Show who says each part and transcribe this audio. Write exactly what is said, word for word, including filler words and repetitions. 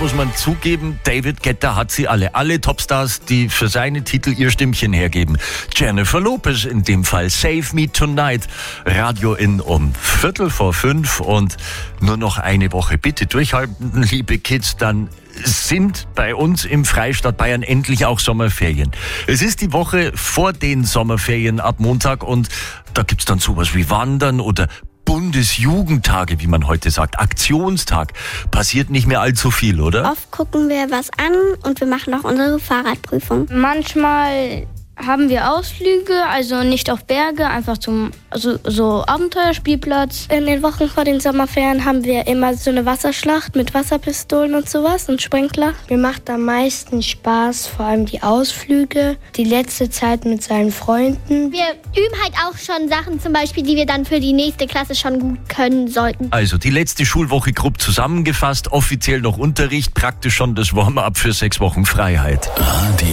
Speaker 1: muss man zugeben, David Guetta hat sie alle. Alle Topstars, die für seine Titel ihr Stimmchen hergeben. Jennifer Lopez in dem Fall. Save Me Tonight. Radio in um Viertel vor fünf und nur noch eine Woche. Bitte durchhalten, liebe Kids, dann sind bei uns im Freistaat Bayern endlich auch Sommerferien. Es ist die Woche vor den Sommerferien ab Montag und da gibt's dann sowas wie Wandern oder Bundesjugendtage, wie man heute sagt, Aktionstag. Passiert nicht mehr allzu viel, oder?
Speaker 2: Oft gucken wir was an und wir machen auch unsere Fahrradprüfung.
Speaker 3: Manchmal haben wir Ausflüge, also nicht auf Berge, einfach zum also so Abenteuerspielplatz.
Speaker 2: In den Wochen vor den Sommerferien haben wir immer so eine Wasserschlacht mit Wasserpistolen und sowas und Sprinkler.
Speaker 4: Mir macht am meisten Spaß, vor allem die Ausflüge, die letzte Zeit mit seinen Freunden.
Speaker 5: Wir üben halt auch schon Sachen, zum Beispiel, die wir dann für die nächste Klasse schon gut können sollten.
Speaker 1: Also die letzte Schulwoche grob zusammengefasst, offiziell noch Unterricht, praktisch schon das Warm-up für sechs Wochen Freiheit.
Speaker 6: Radio